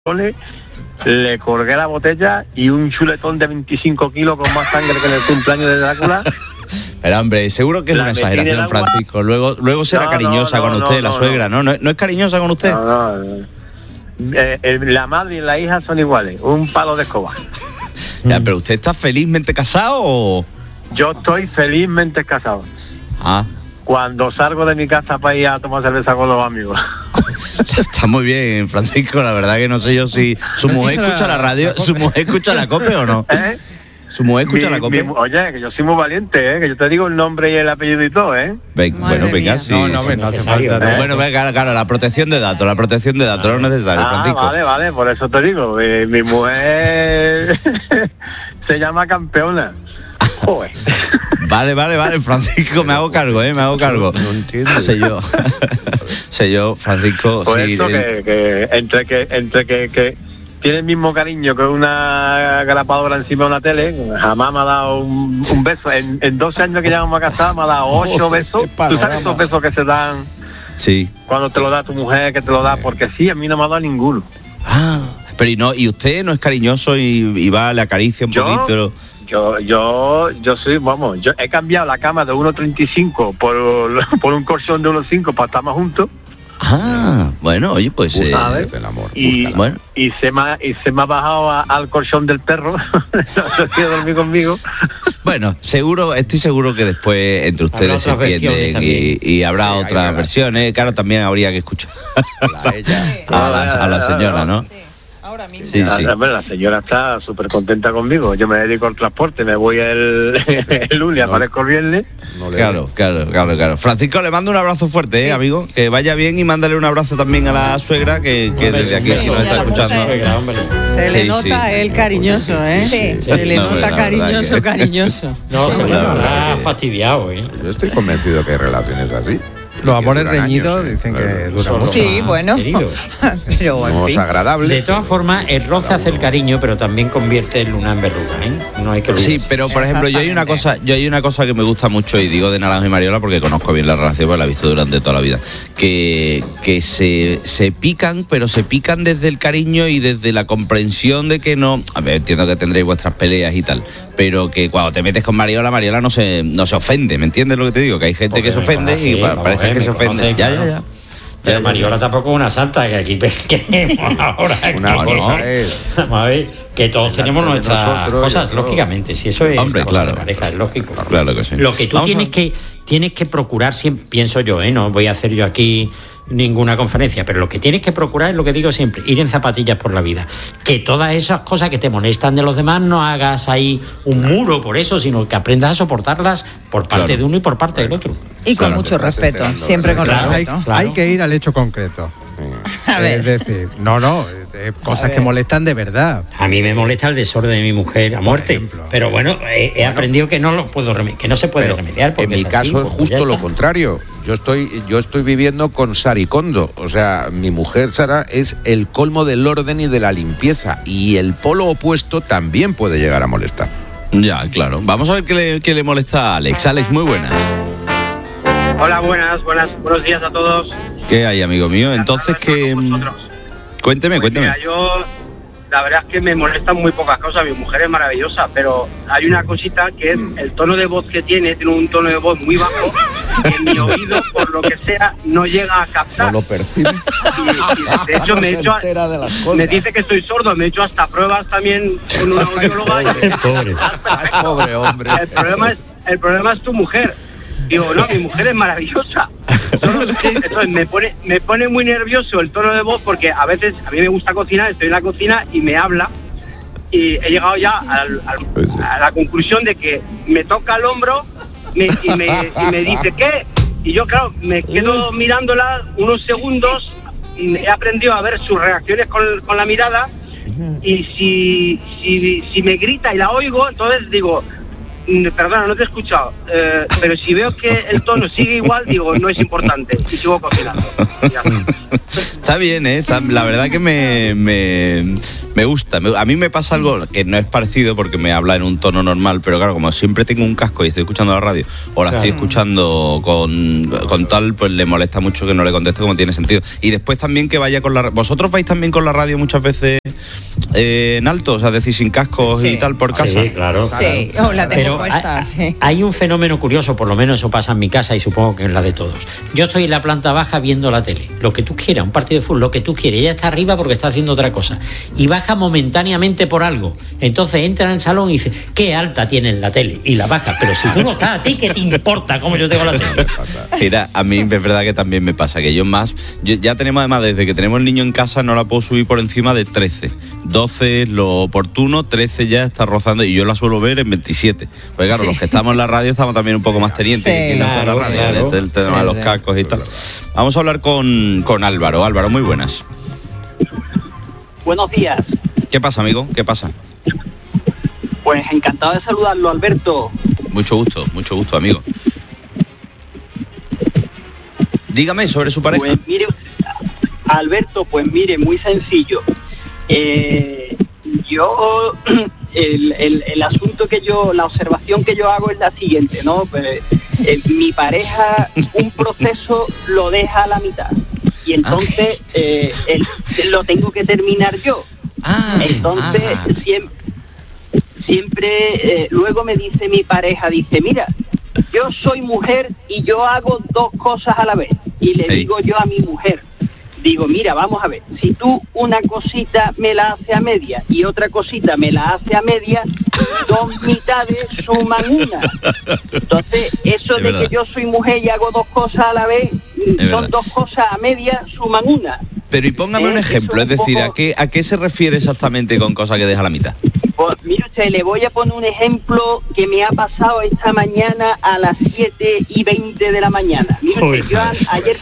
le colgué la botella y un chuletón de 25 kilos con más sangre que en el cumpleaños de Drácula. Pero hombre, seguro que es una exageración, Francisco. Luego será cariñosa con usted, la suegra, ¿no? ¿No es cariñosa con usted? No. La madre y la hija son iguales, un palo de escoba. Ya, pero ¿usted está felizmente casado o...? Yo estoy felizmente casado. Cuando salgo de mi casa para ir a tomar cerveza con los amigos. Está muy bien, Francisco, la verdad que no sé yo si... ¿Su mujer escucha la radio? ¿Su mujer escucha la COPE o no? ¿Su mujer escucha la COPE? Oye, que yo soy muy valiente, que yo te digo el nombre y el apellido y todo, Venga, sí. No hace falta. Bueno, claro, la protección de datos, no es necesario, Francisco. Vale, por eso te digo, mi mujer se llama Campeona. Joder. Vale, Francisco, me hago cargo. No entiendo. Sé yo, Francisco. Pues sí, esto que entre que tiene el mismo cariño que una grapadora encima de una tele, jamás me ha dado un beso. En 12 años que llevamos a casar me ha dado 8 besos. ¿Tú sabes esos besos que se dan? Sí. Cuando te lo da tu mujer, que te lo da, porque sí, a mí no me ha dado ninguno. Pero ¿y usted no es cariñoso y va, le acaricia un poquito? Yo soy, yo he cambiado la cama de 1,35 por un colchón de 1,5 para estar más juntos. Bueno, oye, pues el amor. Y se me ha bajado al colchón del perro. No quiere dormir conmigo. Bueno, estoy seguro que después entre ustedes se entienden y habrá otras versiones. Claro, también habría que escuchar a la señora, ¿no? Ahora mismo. Sí. La señora está súper contenta conmigo. Yo me dedico al transporte, me voy el lunes, aparezco el viernes. Claro. Francisco, le mando un abrazo fuerte, amigo. Que vaya bien y mándale un abrazo también a la suegra que desde aquí si nos está escuchando. Se le nota el cariñoso, Se le nota cariñoso. No, se le nota fastidiado, Yo estoy convencido que hay relaciones así. Los amores reñidos dicen que duran mucho. Sí, bueno. Pero no es agradable. De todas formas, el roce hace el cariño, pero también convierte el luna en verruga, No hay que olvidarse. Sí, pero por ejemplo, yo hay una cosa que me gusta mucho, y digo de Naranjo y Mariola porque conozco bien la relación, porque la he visto durante toda la vida, que se pican, pero se pican desde el cariño y desde la comprensión de que no... A ver, entiendo que tendréis vuestras peleas y tal, pero que cuando te metes con Mariola no se ofende, ¿me entiendes lo que te digo? Que hay gente que se ofende y parece que se ofende. Ya. Pero Mariola tampoco es una santa, que aquí queremos ahora. Vamos a ver, que todos tenemos nuestras cosas, lógicamente. Si eso es hombre, cosa de pareja, es lógico. Claro que sí. Lo que tú tienes que procurar siempre, pienso yo, no voy a hacer yo aquí ninguna conferencia, pero lo que tienes que procurar es lo que digo siempre, ir en zapatillas por la vida. Que todas esas cosas que te molestan de los demás no hagas ahí un muro por eso, sino que aprendas a soportarlas por parte de uno y por parte del otro. Y con mucho respeto, siempre con respeto. Hay que ir al hecho concreto. Es decir, cosas que molestan de verdad. A mí me molesta el desorden de mi mujer a muerte, pero bueno, he aprendido que no se puede remediar. En mi caso es justo lo contrario. Yo estoy viviendo con Saricondo, o sea, mi mujer Sara es el colmo del orden y de la limpieza, y el polo opuesto también puede llegar a molestar. Ya, claro. Vamos a ver qué le molesta a Alex. Alex, muy buenas. Hola, buenos días a todos. ¿Qué hay, amigo mío? Entonces, que cuénteme. Mira, yo la verdad es que me molestan muy pocas cosas. Mi mujer es maravillosa, pero hay una cosita que es el tono de voz que tiene un tono de voz muy bajo que mi oído, por lo que sea, no llega a captar. No lo percibe. Y de hecho me dice que estoy sordo, me he hecho hasta pruebas también con una audióloga. Pobre hombre. El problema es tu mujer. Digo, no, mi mujer es maravillosa. Entonces me pone muy nervioso el tono de voz, porque a veces a mí me gusta cocinar, estoy en la cocina y me habla, y he llegado ya a la conclusión de que me toca el hombro y me dice ¿qué? Y yo, claro, me quedo mirándola unos segundos y he aprendido a ver sus reacciones con la mirada, y si me grita y la oigo, entonces digo, Perdona, no te he escuchado, pero si veo que el tono sigue igual, digo, no es importante, y sigo cocinando. Está bien, ¿eh? La verdad que me gusta. A mí me pasa algo que no es parecido porque me habla en un tono normal, pero claro, como siempre tengo un casco y estoy escuchando la radio, o la estoy escuchando con tal, pues le molesta mucho que no le conteste como tiene sentido. Y después también que vaya con la... ¿Vosotros vais también con la radio muchas veces en alto? O sea, decir sin cascos y tal por casa. Sí, claro. Sí, la tengo puesta, sí. Hay un fenómeno curioso, por lo menos eso pasa en mi casa y supongo que en la de todos. Yo estoy en la planta baja viendo la tele, lo que tú quieras, un partido de fútbol, lo que tú quieras. Ella está arriba porque está haciendo otra cosa. Y baja momentáneamente por algo. Entonces entra en el salón y dice, qué alta tienes la tele. Y la baja. Pero si tú no estás, ¿a ti qué te importa cómo yo tengo la tele? Mira, a mí es verdad que también me pasa, que yo ya tenemos además, desde que tenemos el niño en casa, no la puedo subir por encima de 13. 12 es lo oportuno, 13 ya está rozando y yo la suelo ver en 27. Pues claro, los que estamos en la radio estamos también un poco más tenientes que no está en la radio, el tema de los cascos y tal. Vamos a hablar con Álvaro. Álvaro, muy buenas. Buenos días. ¿Qué pasa, amigo? ¿Qué pasa? Pues encantado de saludarlo, Alberto. Mucho gusto, amigo. Dígame sobre su pareja. Pues mire, Alberto, pues mire, muy sencillo. Yo, el asunto que la observación que yo hago es la siguiente, ¿no? Pues, mi pareja, un proceso lo deja a la mitad y entonces lo tengo que terminar yo. Entonces siempre luego me dice mi pareja, dice, mira, yo soy mujer y yo hago dos cosas a la vez. Y le digo yo a mi mujer, digo, mira, vamos a ver, si tú una cosita me la haces a media y otra cosita me la hace a media, dos mitades suman una. Entonces, eso de que yo soy mujer y hago dos cosas a la vez, son dos cosas a media, suman una. Pero y póngame un ejemplo, es decir, ¿a qué se refiere exactamente con cosa que deja a la mitad? Pues mire usted, le voy a poner un ejemplo que me ha pasado esta mañana a las 7:20 de la mañana. Mire usted, yo ayer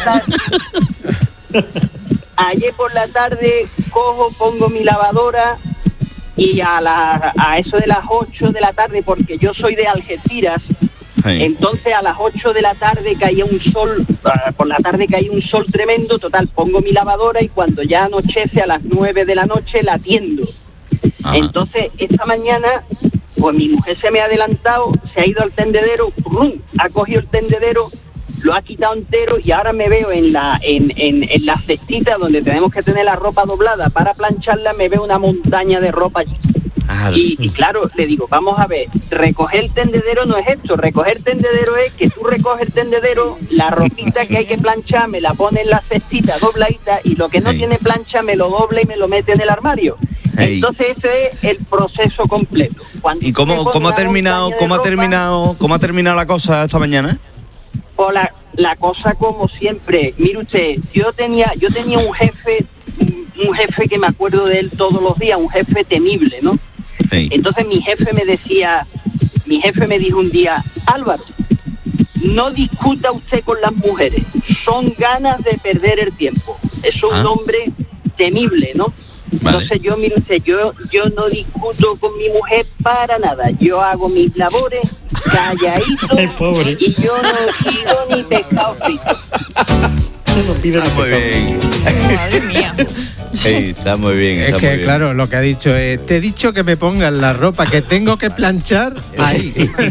por la tarde cojo, pongo mi lavadora y a eso de las 8 de la tarde, porque yo soy de Algeciras, entonces a las 8 de la tarde caía un sol, por la tarde caía un sol tremendo, total, pongo mi lavadora y cuando ya anochece a las 9 de la noche la tiendo. Entonces esta mañana pues mi mujer se me ha adelantado, se ha ido al tendedero, ha cogido el tendedero, lo ha quitado entero y ahora me veo en la cestita donde tenemos que tener la ropa doblada para plancharla, me veo una montaña de ropa allí. Y claro, le digo, vamos a ver, recoger el tendedero no es esto, recoger el tendedero es que tú recoges el tendedero, la ropita que hay que planchar me la pone en la cestita dobladita y lo que no tiene plancha me lo dobla y me lo mete en el armario. Entonces ese es el proceso completo. ¿Y cómo ha terminado la cosa esta mañana? Pues la cosa como siempre. Mire usted, yo tenía un jefe que me acuerdo de él todos los días, un jefe temible, ¿no? Entonces mi jefe me dijo un día, Álvaro, no discuta usted con las mujeres, son ganas de perder el tiempo. Es un hombre temible, ¿no? Entonces yo, mire usted, yo no discuto con mi mujer para nada. Yo hago mis labores calladito y yo no pido ni pescado frito. Está muy bien. Madre mía. Sí, está muy bien. Es que, claro, lo que ha dicho es, te he dicho que me pongan la ropa que tengo que planchar ahí.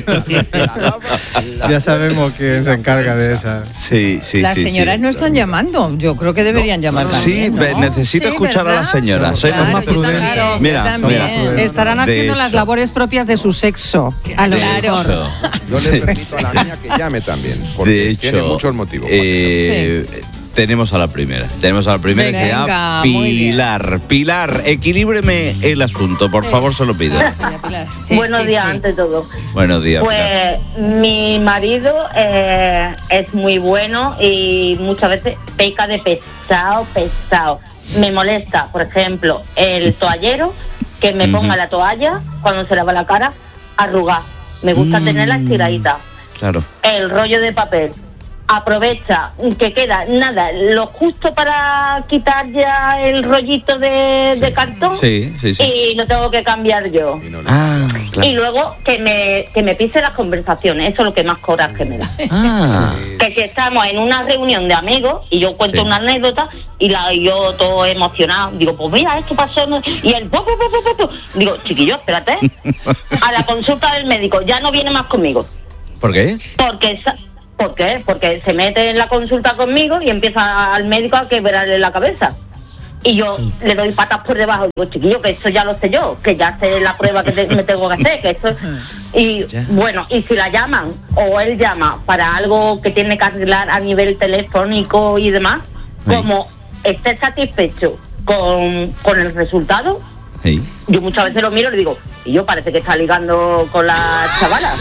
Ya sabemos quién se encarga de esa. Sí. Las señoras no están llamando. Yo creo que deberían llamar también, ¿no? Necesito escuchar a las señoras. Claro, más prudentes. Mira, estarán haciendo las labores propias de su sexo. A lo mejor. Yo le permito a la niña que llame también, porque tiene muchos motivos. Tenemos a la primera. Venga, que llama Pilar. Pilar, equilíbreme el asunto, por favor, se lo pido. Buenos días, ante todo. Buenos días. Pues Pilar. Mi marido es muy bueno y muchas veces peca de pesado. Me molesta, por ejemplo, el toallero, que me ponga la toalla cuando se lava la cara arrugada. Me gusta tenerla estiradita. Claro. El rollo de papel. aprovecha que queda nada, lo justo para quitar ya el rollito de cartón y lo tengo que cambiar yo. Claro. Y luego que me pise las conversaciones, eso es lo que más coraje me da. Que si estamos en una reunión de amigos y yo cuento una anécdota y yo todo emocionado, digo, pues mira, esto pasó, y él, digo, chiquillo, espérate, a la consulta del médico, ya no viene más conmigo. ¿Por qué? ¿Por qué? Porque se mete en la consulta conmigo y empieza al médico a quebrarle la cabeza. Y yo le doy patas por debajo. Digo, chiquillo, que eso ya lo sé yo, que ya sé la prueba que me tengo que hacer, que esto... Y bueno, y si la llaman o él llama para algo que tiene que arreglar a nivel telefónico y demás, como esté satisfecho con el resultado, yo muchas veces lo miro y le digo, y yo parece que está ligando con la chavala.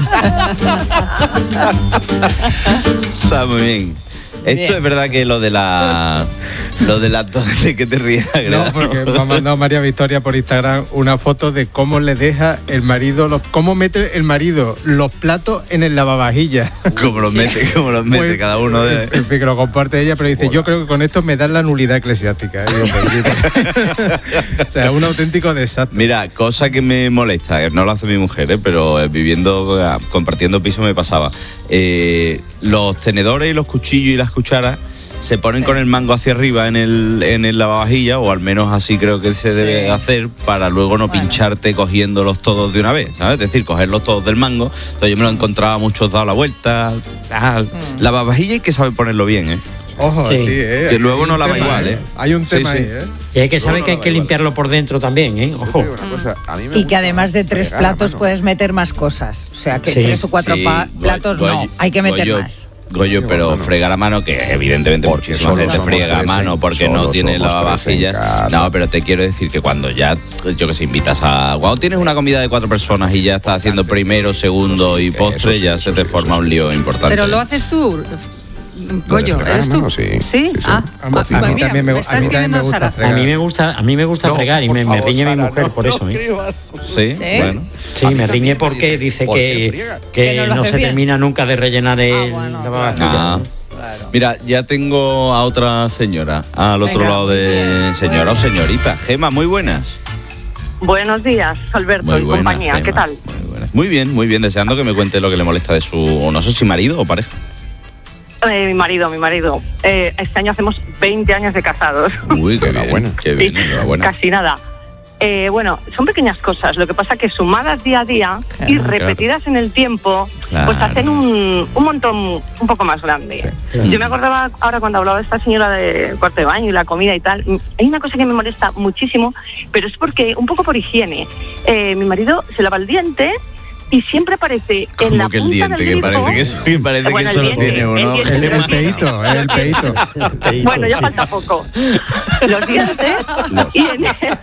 Está muy bien. Esto es verdad que lo de la de que te rías. No, porque me ha mandado María Victoria por Instagram una foto de cómo le deja el marido, cómo mete el marido los platos en el lavavajillas. Cómo los mete pues, cada uno de... Que lo comparte ella, pero dice, yo creo que con esto me dan la nulidad eclesiástica. O sea, un auténtico desastre. Mira, cosa que me molesta, no lo hace mi mujer, pero compartiendo piso me pasaba. Los tenedores y los cuchillos y las cucharas se ponen con el mango hacia arriba en el lavavajillas, o al menos así creo que se debe hacer, para luego no pincharte cogiéndolos todos de una vez, ¿sabes? Es decir, cogerlos todos del mango. Entonces yo me lo encontraba muchos dado la vuelta. Lavavajillas hay que saber ponerlo bien, ¿eh? Ojo, sí, que luego no lava igual, ¿eh? Hay un tema ahí, ¿eh? Y hay que saber que hay que limpiarlo por dentro también, ¿eh? Ojo. Y que además de 3 platos puedes meter más cosas. O sea, que 3 o 4 platos hay que meter más. Goyo, pero fregar a mano, que evidentemente muchísima gente friega a mano porque no tiene lavavajillas. No, pero te quiero decir que cuando ya, yo que sé, invitas cuando tienes una comida de 4 personas y ya estás haciendo primero, segundo y postre, ya se te forma un lío importante. Pero lo haces tú, Goyo, ¿eres tú? Sí. A mí también me gusta fregar. A mí me gusta fregar y me riñe mi mujer por eso, ¿eh? Sí, bueno. Sí, me riñe porque dice que no se termina nunca de rellenar el lavavajillas. Mira, ya tengo a otra señora al otro lado de señora o señorita. Gema, muy buenas. Buenos días, Alberto y compañía. Gema. ¿Qué tal? Muy bien, deseando que me cuente lo que le molesta de su, no sé si marido o pareja. Mi marido. Este año hacemos 20 años de casados. Uy, qué bien, qué bien, enhorabuena. Casi nada. Bueno, son pequeñas cosas. Lo que pasa que sumadas día a día y repetidas en el tiempo, pues hacen un montón un poco más grande. Sí. Yo me acordaba ahora cuando hablaba de esta señora de cuarto de baño y la comida y tal. Hay una cosa que me molesta muchísimo, pero es porque, un poco por higiene. Mi marido se lava el diente y siempre aparece en la punta del grifo. Que parece que eso lo tiene uno. El peito. Bueno, ya falta poco. Los dientes y en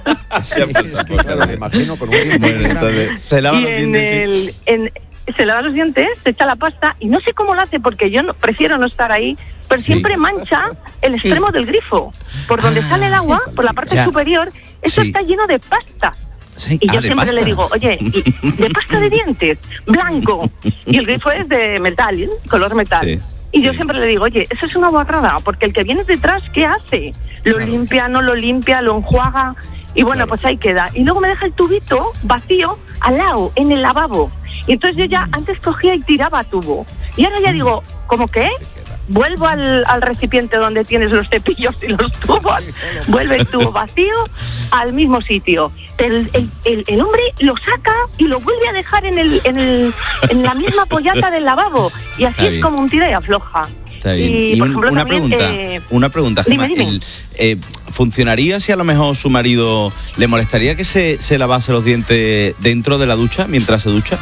me imagino con un diente. Se lava los dientes. Se lava los dientes, se echa la pasta y no sé cómo lo hace porque yo prefiero no estar ahí, pero siempre mancha el extremo del grifo. Por donde sale el agua, por la parte superior, eso está lleno de pasta. Sí. Y yo siempre le digo, oye, de pasta de dientes, blanco. Y el grifo es de metal, color metal. Sí. Y yo siempre le digo, oye, eso es una guarrada, porque el que viene detrás, ¿qué hace? ¿Lo limpia, no lo limpia, lo enjuaga? Y bueno, pues ahí queda. Y luego me deja el tubito vacío al lado, en el lavabo. Y entonces yo ya antes cogía y tiraba tubo. Y ahora ya digo, ¿cómo qué? Vuelvo al recipiente donde tienes los cepillos y los tubos, vuelve el tubo vacío al mismo sitio. El hombre lo saca y lo vuelve a dejar en la misma pollata del lavabo. Y así es como un tira y afloja. Está bien. Y por ejemplo, una pregunta, Gemma. Dime. ¿Funcionaría si a lo mejor su marido le molestaría que se lavase los dientes dentro de la ducha mientras se ducha?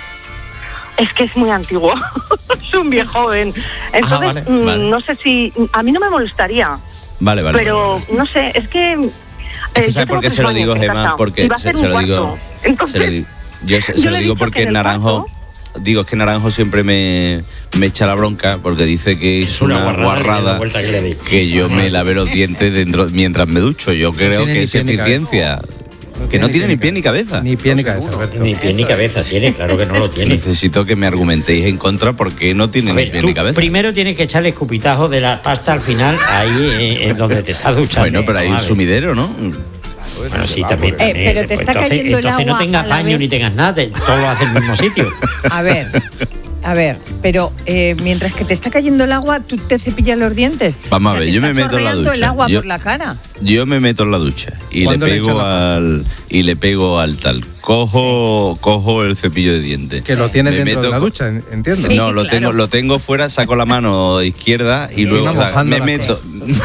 Es que es muy antiguo, es un viejo joven. Entonces, vale. No sé si... A mí no me molestaría. Vale. Pero, no sé, es que... ¿Sabes por qué se lo digo, Gemma? Porque se lo digo... Entonces, se lo digo porque Naranjo... Digo, es que Naranjo siempre me echa la bronca porque dice que es una guarrada que yo me lave los dientes mientras me ducho. Yo creo que es eficiencia. Que no tiene ni pie ni cabeza. Ni pie ni cabeza, Alberto. Ni pie ni cabeza tiene, claro que no lo tiene. Necesito que me argumentéis en contra porque no tiene ni pie ni cabeza. Primero tienes que echarle escupitajo de la pasta al final, ahí en donde te estás duchando. Bueno, pero hay un sumidero, ¿no? Bueno, sí, también. Pero te está cayendo el agua. Entonces no tengas baño ni tengas nada, todo lo haces en el mismo sitio. A ver, pero mientras que te está cayendo el agua, ¿tú te cepillas los dientes? Vamos a ver, yo me meto en la ducha. El agua por la cara. Yo me meto en la ducha y le pego al tal. Cojo el cepillo de dientes. Que lo tienes dentro de la ducha, entiendo. Sí, no, lo tengo fuera, saco la mano izquierda y luego me meto.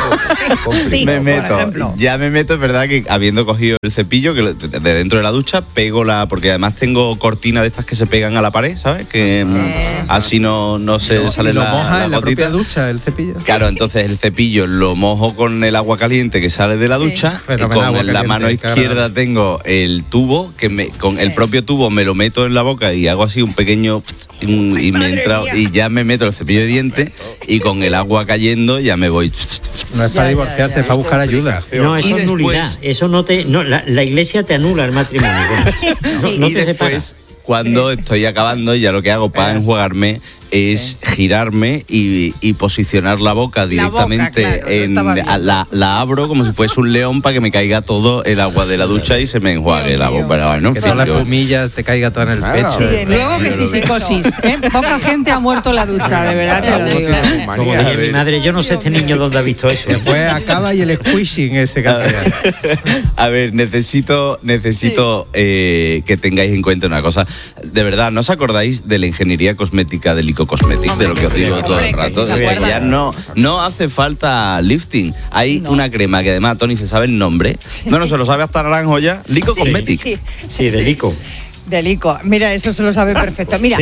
Ya me meto, es verdad que habiendo cogido el cepillo que de dentro de la ducha, pego porque además tengo cortinas de estas que se pegan a la pared, ¿sabes? Que así no se sale la moja en la propia ducha, el cepillo. Claro, entonces el cepillo lo mojo con el agua caliente que sale de la ducha y con la mano izquierda tengo el tubo que con el propio tubo me lo meto en la boca y hago así un pequeño y me entra y ya me meto el cepillo de dientes y con el agua cayendo ya me voy. No es para divorciarse, es para buscar ayuda. No, eso es nulidad. Eso no te. No, la iglesia te anula el matrimonio. No te separas. Cuando estoy acabando, ya lo que hago para enjuagarme es girarme y posicionar la boca directamente la abro como si fuese un león para que me caiga todo el agua de la ducha y se me enjuague la boca. ¿No? Que todas las pumillas te caiga todo en el pecho. Sí, luego que sí, psicosis. Poca gente ha muerto en la ducha, de verdad te lo digo. Como dije mi madre, yo no sé este niño dónde ha visto eso. Que fue Acaba y el squishing ese castellano. A ver, necesito que tengáis en cuenta una cosa. De verdad, ¿no os acordáis de la ingeniería cosmética del Cosmetics, de lo que os digo todo el rato? Ya no hace falta lifting. Hay una crema que además Tony se sabe el nombre. No se lo sabe hasta Naranjo ya. Lico Cosmetics. Sí, de Lico. De Lico. Mira, eso se lo sabe perfecto. Mira,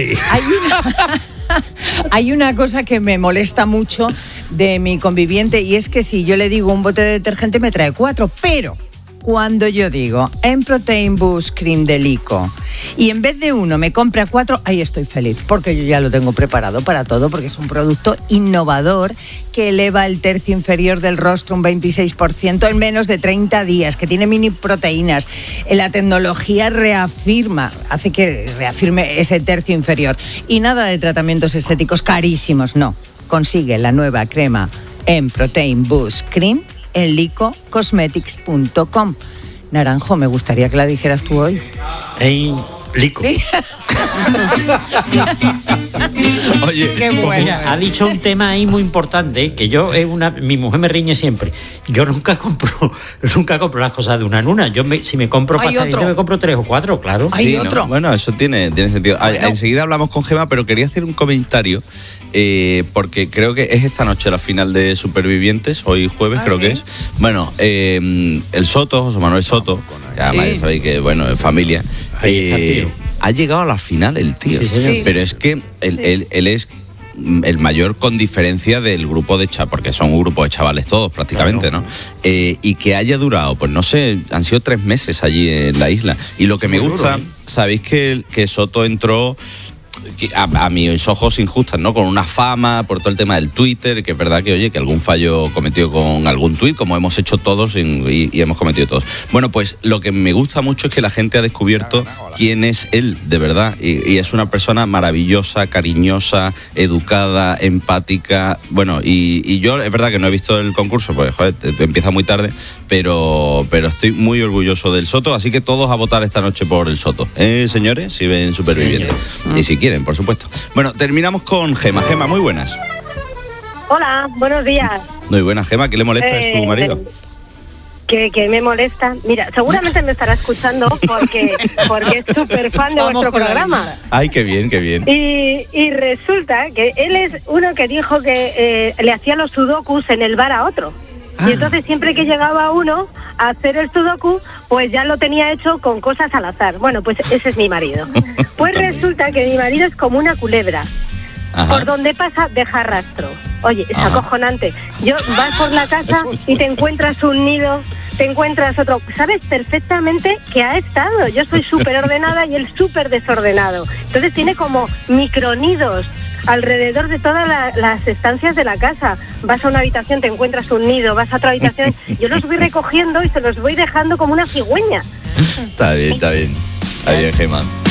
hay una cosa que me molesta mucho de mi conviviente y es que si yo le digo un bote de detergente me trae 4, pero cuando yo digo M-Protein Boost Cream de Lico y en vez de 1 me compra 4, ahí estoy feliz, porque yo ya lo tengo preparado para todo, porque es un producto innovador que eleva el tercio inferior del rostro un 26% en menos de 30 días, que tiene mini proteínas. La tecnología hace que reafirme ese tercio inferior. Y nada de tratamientos estéticos carísimos, no. Consigue la nueva crema M-Protein Boost Cream en licocosmetics.com. Naranjo, me gustaría que la dijeras tú hoy. Lico. Oye, qué bueno. Mira, ha dicho un tema ahí muy importante que mi mujer me riñe siempre. Yo nunca compro las cosas de una en una. Si me compro pasta de dientes, me compro 3 o 4, claro. Hay otro. ¿No? Bueno, eso tiene sentido. Enseguida hablamos con Gemma, pero quería hacer un comentario. Porque creo que es esta noche la final de Supervivientes, hoy jueves creo que es. Bueno, el Soto, José Manuel Soto, que además ya sabéis que, bueno, es familia, ha llegado a la final el tío. Sí. Pero es que él es el mayor con diferencia del grupo de chavales, porque son un grupo de chavales todos prácticamente, claro. ¿No? Y que haya durado, pues no sé, han sido 3 meses allí en la isla. Y lo que me gusta, sabéis que Soto entró a mis ojos injustas, ¿no? Con una fama por todo el tema del Twitter, que es verdad que, oye, que algún fallo cometido con algún tuit, como hemos hecho todos y hemos cometido todos. Bueno, pues lo que me gusta mucho es que la gente ha descubierto quién es él, de verdad, y es una persona maravillosa, cariñosa, educada, empática, bueno, y yo es verdad que no he visto el concurso, pues, joder, empieza muy tarde, pero estoy muy orgulloso del Soto, así que todos a votar esta noche por el Soto, señores, si ven Supervivientes, y si quieren, por supuesto. Bueno, terminamos con Gema. Gema, muy buenas. Hola, buenos días. Muy buenas, Gema. ¿Qué le molesta a su marido? Que me molesta. Mira, seguramente me estará escuchando porque es súper fan de vuestro programa. Ay, qué bien, qué bien. Y resulta que él es uno que dijo que le hacía los sudokus en el bar a otro. Y entonces siempre que llegaba uno a hacer el sudoku, pues ya lo tenía hecho con cosas al azar. Bueno, pues ese es mi marido. Pues resulta que mi marido es como una culebra. Ajá. Por donde pasa deja rastro. Oye, es acojonante. Vas por la casa y te encuentras un nido, te encuentras otro. Sabes perfectamente que ha estado. Yo soy súper ordenada y él súper desordenado. Entonces tiene como micronidos alrededor de todas las estancias de la casa. Vas a una habitación, te encuentras un nido, vas a otra habitación, yo los voy recogiendo y se los voy dejando como una cigüeña. Está bien. Está bien, Gemma.